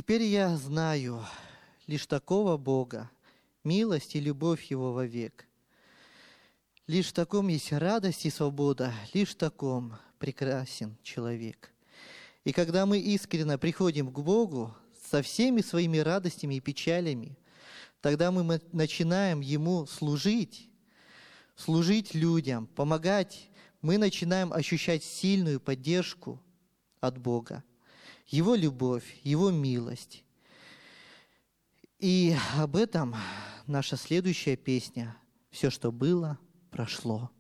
Теперь я знаю лишь такого Бога, милость и любовь Его вовек. Лишь в таком есть радость и свобода, лишь в таком прекрасен человек. И когда мы искренне приходим к Богу со всеми своими радостями и печалями, тогда мы начинаем Ему служить людям, помогать. Мы начинаем ощущать сильную поддержку от Бога, Его любовь, Его милость. И об этом наша следующая песня «Все, что было, прошло».